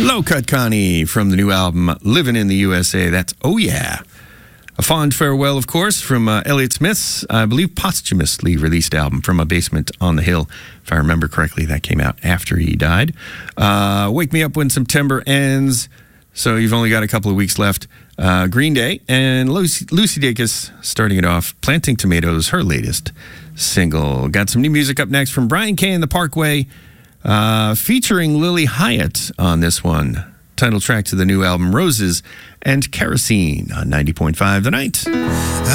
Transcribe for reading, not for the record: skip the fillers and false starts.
Low Cut Connie from the new album Living in the USA. That's Oh Yeah. A fond farewell, of course, from Elliott Smith's, I believe, posthumously released album, From a Basement on the Hill. If I remember correctly, that came out after he died. Wake Me Up When September Ends. So you've only got a couple of weeks left. Green Day and Lucy Dacus starting it off. Planting Tomatoes, her latest single. Got some new music up next from Brian Kay and the Parkway, featuring Lily Hyatt on this one. Title track to the new album, Roses and Kerosene, on 90.5 The Night.